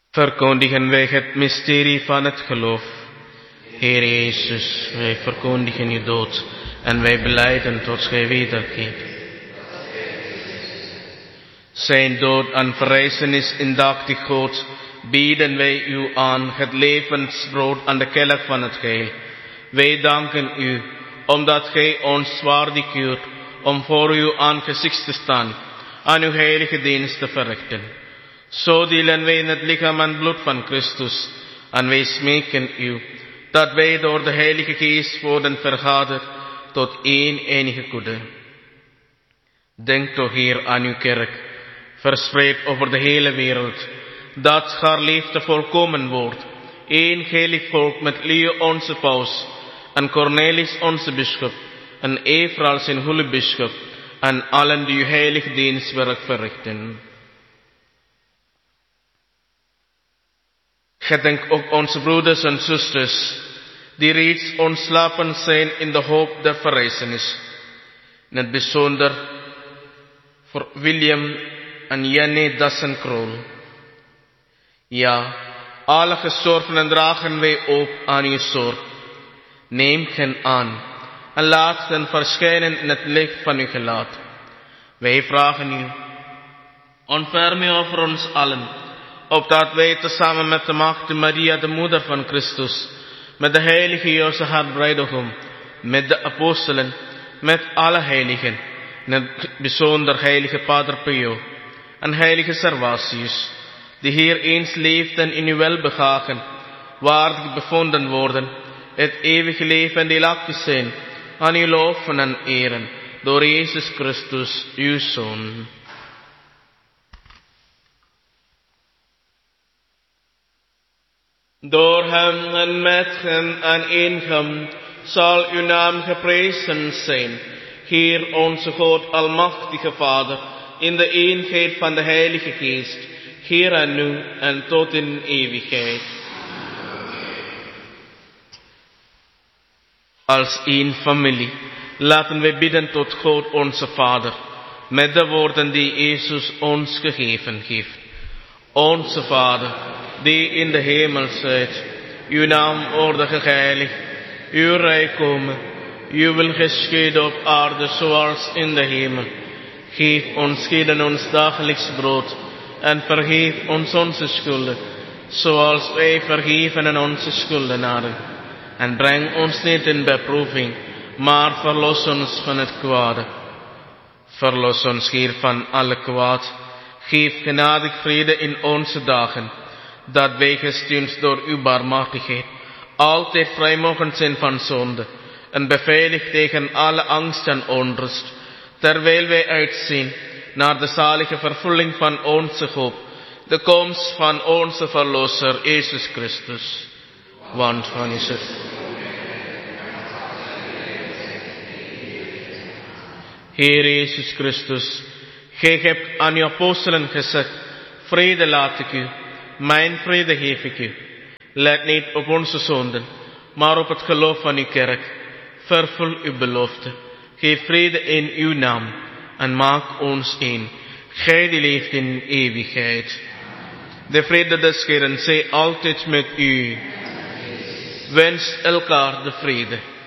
Verkondigen wij het mysterie van het geloof. Heer Jezus, wij verkondigen uw dood en wij belijden tot gij wederkeert. Zijn dood en verrijzenis indachtig God, bieden wij u aan het levensbrood aan de kelk van het heil. Wij danken u, omdat gij ons waardig keurt om voor uw aangezicht te staan, aan uw heilige dienst te verrichten. Zo delen wij in het lichaam en bloed van Christus, en wij smeken u, dat wij door de Heilige Geest worden vergaderd tot één enige goede. Denk toch, Heer, aan uw kerk, verspreid over de hele wereld, dat haar liefde volkomen wordt, één heilig volk met Leo onze paus, en Cornelis onze bisschop, en Ephraim zijn hulpbisschop, en allen die uw heilig dienstwerk verrichten. Gedenk ook onze broeders en zusters, die reeds ontslapen zijn in de hoop der verrijzenis. In het bijzonder voor William en Janne Dassenkrol. Ja, alle gestorvenen dragen wij op aan uw zorg. Neem hen aan en laat hen verschijnen in het licht van uw gelaat. Wij vragen u, ontferm u over ons allen, opdat wij tezamen met de Maagd Maria, de moeder van Christus, met de heilige Jozef haar bruidegom, met de apostelen, met alle heiligen, in het bijzonder heilige Pater Pio en heilige Servatius, die hier eens leefden in uw welbehagen, waardig bevonden worden, het eeuwige leven deelachtig zijn, aan uw loven en eren, door Jezus Christus, uw Zoon. Door hem en met hem en in hem zal uw naam geprezen zijn, Heer onze God, almachtige Vader, in de eenheid van de Heilige Geest, Heer en nu en tot in eeuwigheid. Als één familie laten wij bidden tot God onze Vader, met de woorden die Jezus ons gegeven heeft. Onze Vader, die in de hemel zijt, uw naam worde geheiligd, uw rijk komen, uw wil geschieden op aarde zoals in de hemel. Geef ons heden ons dagelijks brood, en vergeef ons onze schulden, zoals wij vergeven aan onze schuldenaren. En breng ons niet in beproeving, maar verlos ons van het kwade. Verlos ons, Heer, van alle kwaad. Geef genadig vrede in onze dagen, dat wij gesteund door uw barmhartigheid altijd vrij mogen zijn van zonde en beveiligd tegen alle angst en onrust, terwijl wij uitzien naar de zalige vervulling van onze hoop, de komst van onze Verlosser Jezus Christus. Want van is het. Heer Jezus Christus, gij hebt aan uw apostelen gezegd, vrede laat ik u, mijn vrede geef ik u. Let niet op onze zonden, maar op het geloof van uw kerk. Vervul uw belofte. Geef vrede in uw naam en maak ons één. Gij die leeft in eeuwigheid. De vrede des Heeren zij altijd met u. Wens elkaar de vrede.